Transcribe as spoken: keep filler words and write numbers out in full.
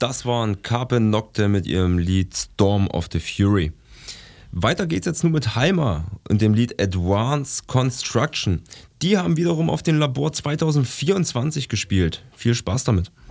Das waren Carpe Nocte mit ihrem Lied Storm of the Fury. Weiter geht's jetzt nur mit Halma und dem Lied Advanced Construction. Die haben wiederum auf den Labor zwanzig vierundzwanzig gespielt. Viel Spaß damit.